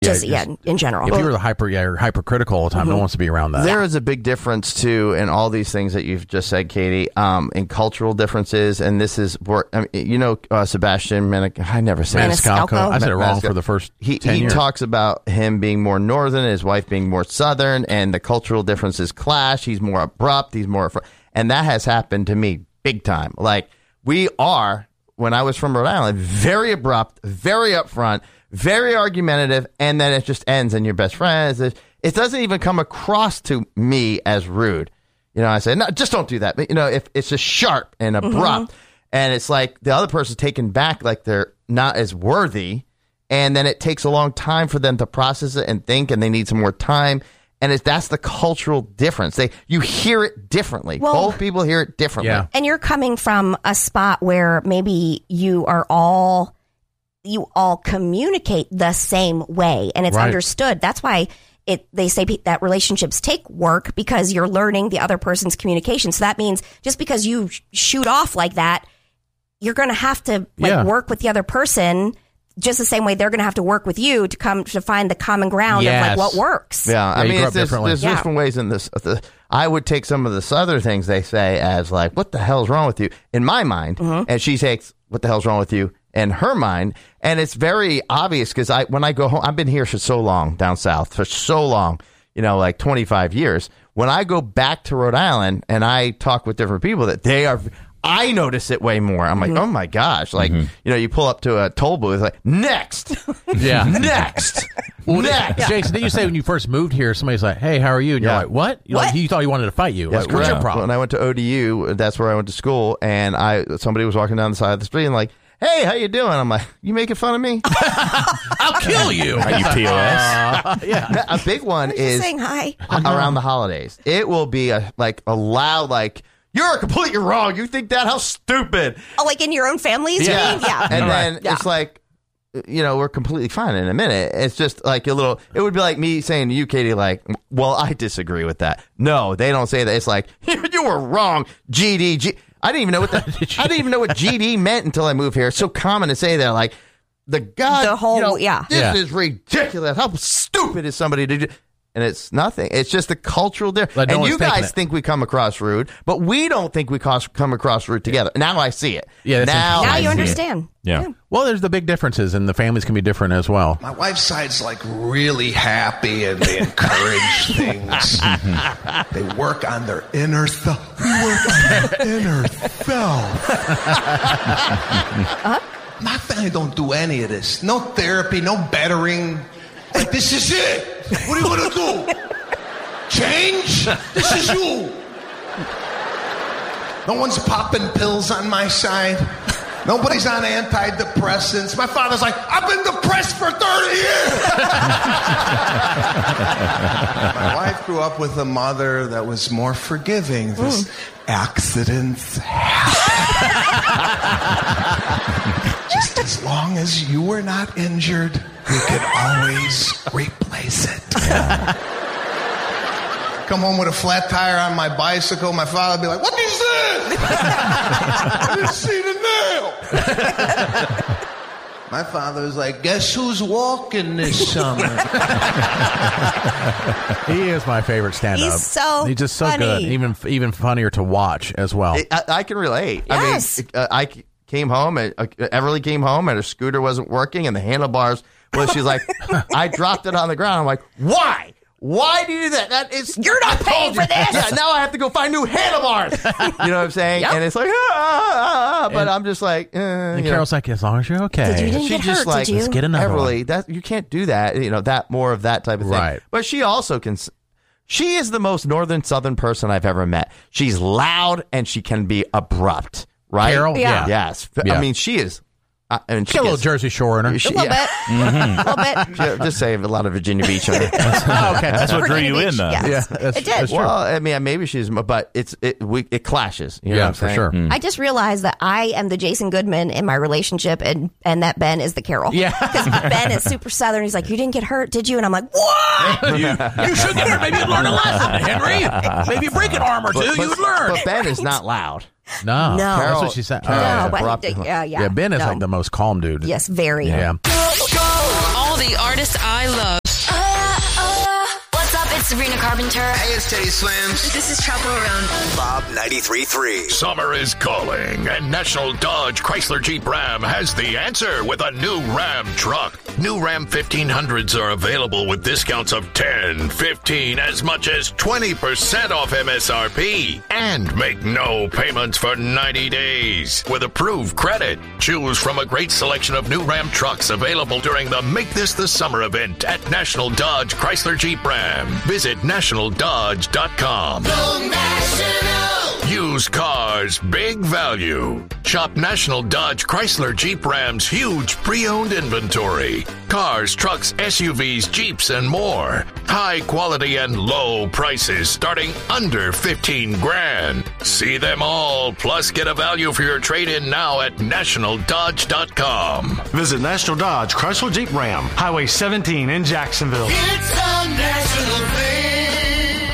Just in general. If you were hypercritical all the time, no one wants to be around that. There is a big difference too in all these things that you've just said, Katie, in cultural differences, and this is Sebastian I never say Maniscalco. I said it wrong for the first 10 years. He talks about him being more northern, his wife being more southern, and the cultural differences clash. He's more abrupt. He's more, and that has happened to me big time. Like we are, when I was from Rhode Island, very abrupt, very upfront, very argumentative, and then it just ends and you're best friends. It doesn't even come across to me as rude. I say, no, just don't do that. But, if it's just sharp and abrupt, and it's like the other person's taken back like they're not as worthy, and then it takes a long time for them to process it and think, and they need some more time. And that's the cultural difference. You hear it differently. Both people hear it differently. Yeah. And you're coming from a spot where maybe you all communicate the same way, and it's understood. That's why they say that relationships take work, because you're learning the other person's communication. So that means just because you shoot off like that, you're going to have to work with the other person just the same way they're going to have to work with you to find the common ground of like what works. Yeah, I mean, there's different ways in this. I would take some of the other things they say as like, what the hell's wrong with you? In my mind, and she takes, what the hell's wrong with you? In her mind. And it's very obvious because when I go home, I've been here for so long, down south, for so long, like 25 years. When I go back to Rhode Island and I talk with different people, I notice it way more. I'm like, oh my gosh. Like, you pull up to a toll booth, like, next. Yeah. Next. Next. Jason, did you say when you first moved here, somebody's like, hey, how are you? And you're like, what? Like, he thought he wanted to fight you. That's like, what's your problem? When I went to ODU, that's where I went to school, and somebody was walking down the side of the street and like, hey, how you doing? I'm like, you making fun of me? I'll kill you. Are you POS? Yeah. A big one is saying hi around the holidays. It will be a loud, you're completely wrong. You think that? How stupid. Oh, like in your own families? Yeah. You mean? Yeah. And then it's like, we're completely fine in a minute. It's just like it would be like me saying to you, Katie, like, well, I disagree with that. No, they don't say that. It's like, you were wrong, GDG. I didn't even know what GD meant until I moved here. It's so common to say that, like, this is ridiculous. How stupid is somebody to do? And it's nothing. It's just a cultural difference. And you guys think we come across rude, but we don't think we come across rude together. Now I see it. Yeah, now you understand. Yeah. Well, there's the big differences, and the families can be different as well. My wife's side's like really happy, and they encourage things. They work on their inner self. We work on their inner self. My family don't do any of this. No therapy, no bettering. Like, this is it. What are you going to do? Change? This is you. No one's popping pills on my side. Nobody's on antidepressants. My father's like, I've been depressed for 30 years. My wife grew up with a mother that was more forgiving. This accidents happen. Just as long as you were not injured, we could always replace it. Come home with a flat tire on my bicycle, my father would be like, what is this? I didn't see the nail. My father was like, guess who's walking this summer? He is my favorite stand-up. He's just so funny. good. Even funnier to watch as well. I can relate. Yes. I mean, I came home, and Everly came home, and her scooter wasn't working, and the handlebars, she's like, I dropped it on the ground. I'm like, why? Why do you do that? That is, you're not paying for this. Yeah, now I have to go find new handlebars. You know what I'm saying? Yep. And it's like, but I'm just like, and Carol's like, as long as you're okay. You didn't get hurt, did you? Let's get another Everly, that you can't do that. That more of that type of thing. Right. But she also can. She is the most northern southern person I've ever met. She's loud and she can be abrupt. Right? Carol? Yeah. Yes. Yeah. I mean, she is. And she a little Jersey Shore in her. A little bit. A little bit. Just say a lot of Virginia Beach in her. Okay. That's what drew you in, though. Yes. Yeah, it did. That's well, I mean, maybe she's, but it clashes. You know what I'm for saying? sure. I just realized that I am the Jason Goodman in my relationship, and that Ben is the Carol. Yeah. Because Ben is super southern. He's like, you didn't get hurt, did you? And I'm like, what? You should get hurt. Maybe you'd learn a lesson, Henry. Maybe you break an arm or two, you'd learn. But Ben is not loud. No. No. That's what she said. No, abrupt. but Ben is like the most calm dude. Yes, very. Yeah. All the the artists I love. What's up? It's Sabrina Carpenter. Hey, it's Teddy Swims. This is Trouble Around. Bob 93.3. Summer is calling, and National Dodge Chrysler Jeep Ram has the answer with a new Ram truck. New Ram 1500s are available with discounts of 10, 15, as much as 20% off MSRP. And make no payments for 90 days with approved credit. Choose from a great selection of new Ram trucks available during the Make This the Summer event at National Dodge Chrysler Jeep Ram. Visit nationaldodge.com. Go National! Used cars, big value. Shop National Dodge Chrysler Jeep Ram's huge pre-owned inventory. Cars, trucks, SUVs, Jeeps, and more. High quality and low prices starting under $15,000. See them all, plus get a value for your trade-in now at nationaldodge.com. Visit National Dodge Chrysler Jeep Ram, Highway 17 in Jacksonville. It's a national thing.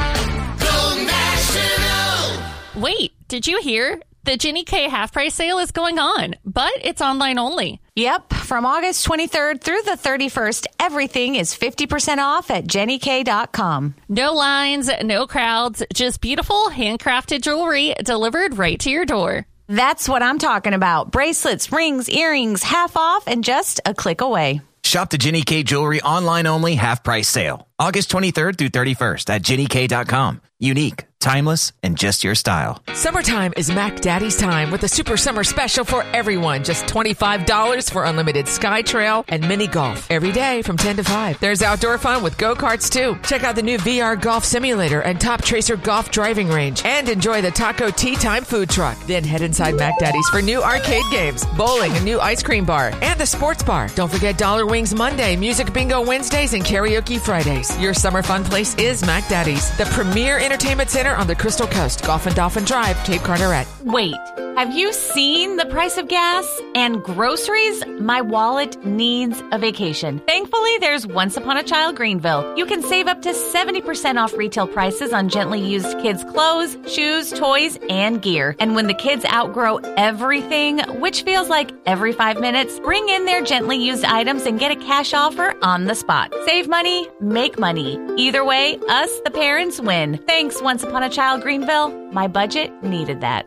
Go National! Wait, did you hear? The Jenny K half price sale is going on, but it's online only. Yep. From August 23rd through the 31st, everything is 50% off at JennyK.com. No lines, no crowds, just beautiful handcrafted jewelry delivered right to your door. That's what I'm talking about. Bracelets, rings, earrings, half off and just a click away. Shop the Jenny K Jewelry online only half price sale. August 23rd through 31st at JennyK.com. Unique, timeless, and just your style. Summertime is Mac Daddy's time with a super summer special for everyone. Just $25 for unlimited Sky Trail and mini golf every day from 10 to 5. There's outdoor fun with go-karts too. Check out the new VR golf simulator and Top Tracer golf driving range and enjoy the Taco Tea Time food truck. Then head inside Mac Daddy's for new arcade games, bowling, a new ice cream bar, and the sports bar. Don't forget Dollar Wings Monday, Music Bingo Wednesdays, and Karaoke Fridays. Your summer fun place is Mac Daddy's, the premier entertainment center on the Crystal Coast, Golf and Dolphin Drive, Cape Carteret. Wait, have you seen the price of gas and groceries? My wallet needs a vacation. Thankfully, there's Once Upon a Child Greenville. You can save up to 70% off retail prices on gently used kids' clothes, shoes, toys, and gear. And when the kids outgrow everything, which feels like every 5 minutes, bring in their gently used items and get a cash offer on the spot. Save money, make money. Either way, us, the parents, win. Thanks, Once Upon a Child Greenville. My budget needed that.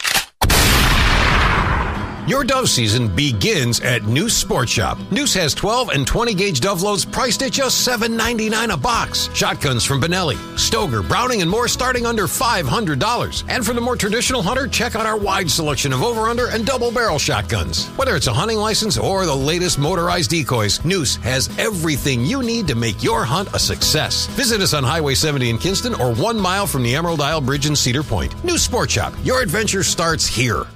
Your Dove season begins at Noose Sports Shop. Noose has 12 and 20 gauge Dove loads priced at just $7.99 a box. Shotguns from Benelli, Stoeger, Browning, and more starting under $500. And for the more traditional hunter, check out our wide selection of over-under and double-barrel shotguns. Whether it's a hunting license or the latest motorized decoys, Noose has everything you need to make your hunt a success. Visit us on Highway 70 in Kinston or 1 mile from the Emerald Isle Bridge in Cedar Point. Noose Sports Shop. Your adventure starts here.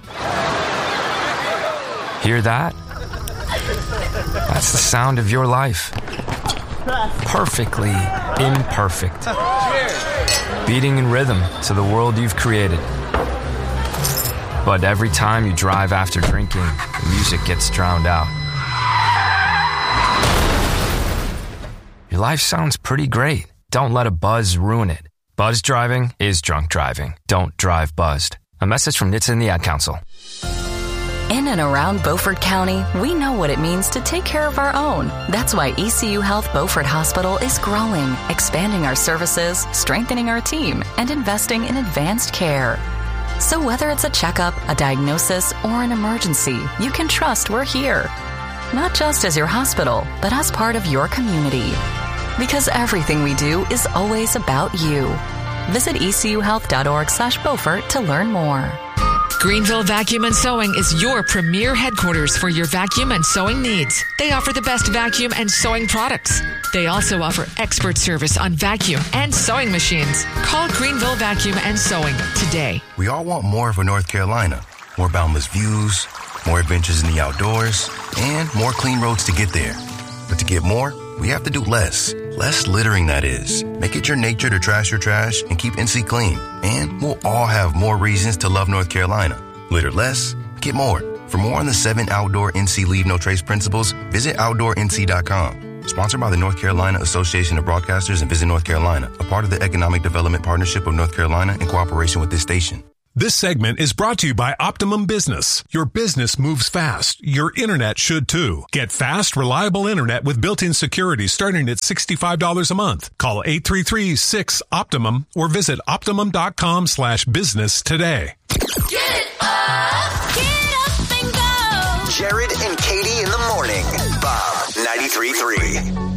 Hear that? That's the sound of your life. Perfectly imperfect. Beating in rhythm to the world you've created. But every time you drive after drinking, the music gets drowned out. Your life sounds pretty great. Don't let a buzz ruin it. Buzz driving is drunk driving. Don't drive buzzed. A message from NHTSA and the Ad Council. In and around Beaufort County, we know what it means to take care of our own. That's why ECU Health Beaufort Hospital is growing, expanding our services, strengthening our team, and investing in advanced care. So whether it's a checkup, a diagnosis, or an emergency, you can trust we're here. Not just as your hospital, but as part of your community. Because everything we do is always about you. Visit ecuhealth.org/Beaufort to learn more. Greenville Vacuum and Sewing is your premier headquarters for your vacuum and sewing needs. They offer the best vacuum and sewing products. They also offer expert service on vacuum and sewing machines. Call Greenville Vacuum and Sewing today. We all want more for North Carolina. More boundless views, more adventures in the outdoors, and more clean roads to get there. But to get more, we have to do less. Less littering, that is. Make it your nature to trash your trash and keep NC clean. And we'll all have more reasons to love North Carolina. Litter less, get more. For more on the 7 outdoor NC Leave No Trace principles, visit OutdoorNC.com. Sponsored by the North Carolina Association of Broadcasters and Visit North Carolina, a part of the Economic Development Partnership of North Carolina in cooperation with this station. This segment is brought to you by Optimum Business. Your business moves fast. Your internet should too. Get fast, reliable internet with built-in security starting at $65 a month. Call 833-6-OPTIMUM or visit optimum.com/business today. Get up and go. Jared and Katie in the morning. Bob 93.3.